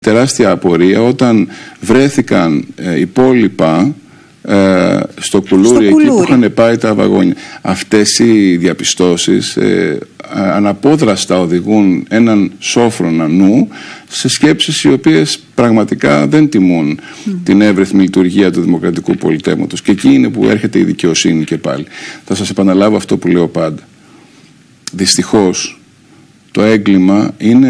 τεράστια απορία όταν βρέθηκαν υπόλοιπα στο κουλούρι εκεί που είχαν πάει τα βαγόνια. Αυτές οι διαπιστώσεις αναπόδραστα οδηγούν έναν σόφρονα νου σε σκέψεις οι οποίες πραγματικά δεν τιμούν την εύρυθμη λειτουργία του δημοκρατικού πολιτεύματος. Και εκεί είναι που έρχεται η δικαιοσύνη και πάλι. Θα σας επαναλάβω αυτό που λέω πάντα. Δυστυχώς το έγκλημα είναι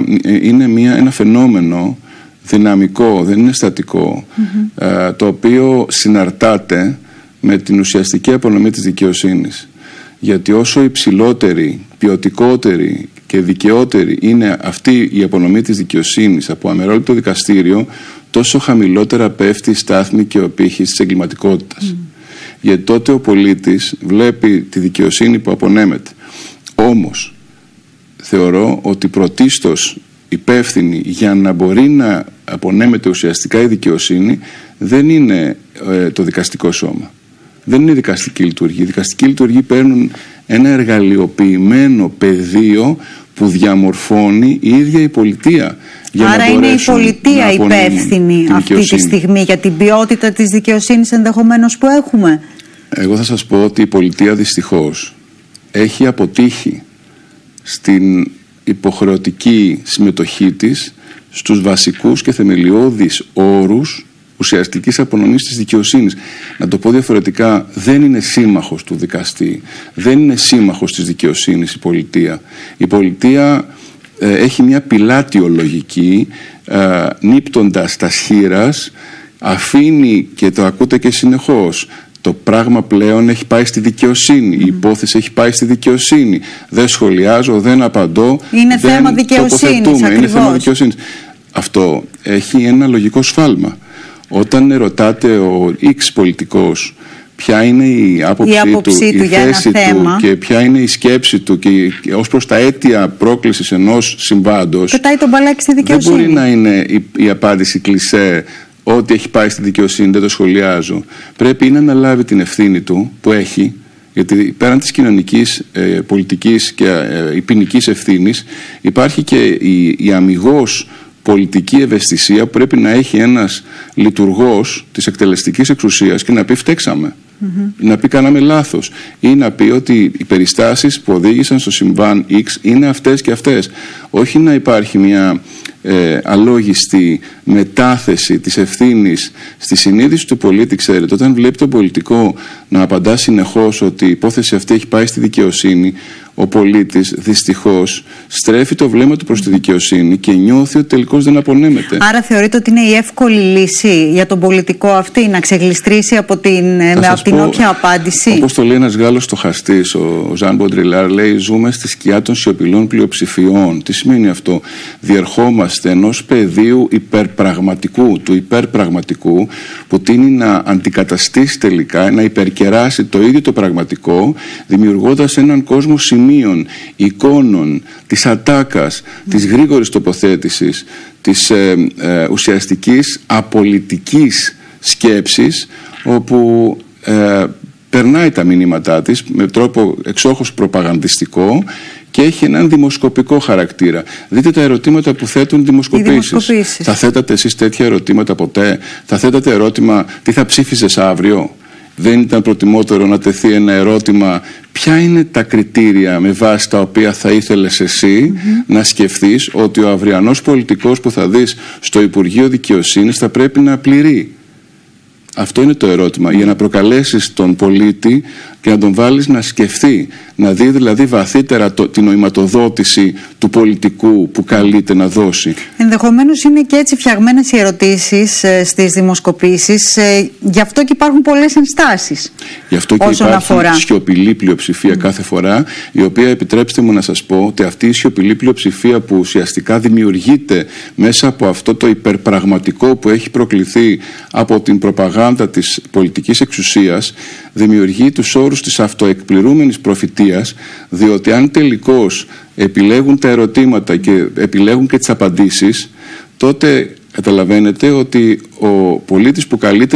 ένα φαινόμενο δυναμικό, δεν είναι στατικό, το οποίο συναρτάται με την ουσιαστική απονομή της δικαιοσύνης. Γιατί όσο υψηλότερη, ποιοτικότερη και δικαιότερη είναι αυτή η απονομή της δικαιοσύνης από αμερόληπτο δικαστήριο, τόσο χαμηλότερα πέφτει η στάθμη και ο πύχης της εγκληματικότητας. Γιατί τότε ο πολίτης βλέπει τη δικαιοσύνη που απονέμεται. Όμως θεωρώ ότι πρωτίστως υπεύθυνη για να μπορεί να απονέμεται ουσιαστικά η δικαιοσύνη δεν είναι το δικαστικό σώμα. Δεν είναι η δικαστική λειτουργία. Οι δικαστικοί λειτουργοί παίρνουν ένα εργαλειοποιημένο πεδίο που διαμορφώνει η ίδια η πολιτεία. Άρα είναι η πολιτεία υπεύθυνη αυτή τη στιγμή για την ποιότητα της δικαιοσύνης ενδεχομένως που έχουμε. Εγώ θα σας πω ότι η πολιτεία δυστυχώς έχει αποτύχει στην υποχρεωτική συμμετοχή της στους βασικούς και θεμελιώδεις όρους ουσιαστικής απονομής της δικαιοσύνης. Να το πω διαφορετικά, δεν είναι σύμμαχος του δικαστή, δεν είναι σύμμαχος της δικαιοσύνης η πολιτεία. Η πολιτεία έχει μια πιλάτιο λογική, νύπτοντας τα σχήρας, αφήνει, και το ακούτε και συνεχώς, το πράγμα πλέον έχει πάει στη δικαιοσύνη. Η υπόθεση έχει πάει στη δικαιοσύνη. Δεν σχολιάζω, δεν απαντώ. Είναι θέμα δικαιοσύνης. Είναι θέμα δικαιοσύνης. Αυτό έχει ένα λογικό σφάλμα. Όταν ρωτάτε ο X πολιτικός ποια είναι η άποψή του, η θέση του και ποια είναι η σκέψη του και ως προς τα αίτια πρόκλησης ενός συμβάντος, πετάει τον μπαλάκι στη δικαιοσύνη. Δεν μπορεί να είναι η απάντηση κλισέ. Ό,τι έχει πάει στη δικαιοσύνη δεν το σχολιάζω. Πρέπει να αναλάβει την ευθύνη του που έχει, γιατί πέραν της κοινωνικής, πολιτικής και ποινικής ευθύνης υπάρχει και η αμιγώς πολιτική ευαισθησία που πρέπει να έχει ένας λειτουργός της εκτελεστικής εξουσίας και να πει φταίξαμε. Να πει κάναμε λάθος ή να πει ότι οι περιστάσεις που οδήγησαν στο συμβάν X είναι αυτές και αυτές. Όχι να υπάρχει μια αλόγιστη μετάθεση της ευθύνης στη συνείδηση του πολίτη. Ξέρετε, όταν βλέπει τον πολιτικό να απαντά συνεχώς ότι η υπόθεση αυτή έχει πάει στη δικαιοσύνη, ο πολίτης δυστυχώς στρέφει το βλέμμα του προς τη δικαιοσύνη και νιώθει ότι τελικώς δεν απονέμεται. Άρα θεωρείτε ότι είναι η εύκολη λύση για τον πολιτικό αυτή να ξεγλιστρήσει από την όποια απάντηση? Όπως το λέει ένας Γάλλος στοχαστής, ο Ζαν Μποντριλάρ, λέει: ζούμε στη σκιά των σιωπηλών πλειοψηφιών. Τι σημαίνει αυτό? Διερχόμαστε ενός πεδίου υπερπραγματικού, του υπερπραγματικού, που τείνει να αντικαταστήσει τελικά, να υπερκεράσει το ίδιο το πραγματικό, δημιουργώντας έναν κόσμο σημείων, εικόνων, της ατάκας, της γρήγορης τοποθέτησης, της ουσιαστικής απολυτικής σκέψης, όπου περνάει τα μηνύματά της με τρόπο εξόχως προπαγανδιστικό και έχει έναν δημοσκοπικό χαρακτήρα. Δείτε τα ερωτήματα που θέτουν δημοσκοπήσεις. Θα θέτατε εσείς τέτοια ερωτήματα ποτέ? Θα θέτατε ερώτημα τι θα ψήφιζες αύριο? Δεν ήταν προτιμότερο να τεθεί ένα ερώτημα ποια είναι τα κριτήρια με βάση τα οποία θα ήθελες εσύ να σκεφτείς ότι ο αυριανός πολιτικός που θα δεις στο Υπουργείο Δικαιοσύνης θα πρέπει να πληρεί? Αυτό είναι το ερώτημα, για να προκαλέσεις τον πολίτη και να τον βάλεις να σκεφτεί, να δει δηλαδή βαθύτερα την νοηματοδότηση του πολιτικού που καλείται να δώσει. Ενδεχομένως είναι και έτσι φτιαγμένες οι ερωτήσεις στις δημοσκοπήσεις, γι' αυτό και υπάρχουν πολλές ενστάσεις. Γι' αυτό και υπάρχει σιωπηλή πλειοψηφία κάθε φορά, η οποία, επιτρέψτε μου να σας πω, ότι αυτή η σιωπηλή πλειοψηφία που ουσιαστικά δημιουργείται μέσα από αυτό το υπερπραγματικό που έχει προκληθεί από την προπαγάνδα της πολιτικής εξουσίας, δημιουργεί τους όρους της αυτοεκπληρούμενης προφητείας, διότι αν τελικώς επιλέγουν τα ερωτήματα και επιλέγουν και τις απαντήσεις, τότε καταλαβαίνετε ότι ο πολίτης που καλείται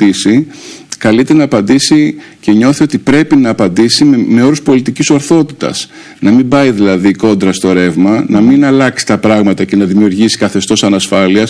να απαντήσει και νιώθει ότι πρέπει να απαντήσει με όρους πολιτικής ορθότητας. Να μην πάει δηλαδή κόντρα στο ρεύμα, να μην αλλάξει τα πράγματα και να δημιουργήσει καθεστώς ανασφάλειας,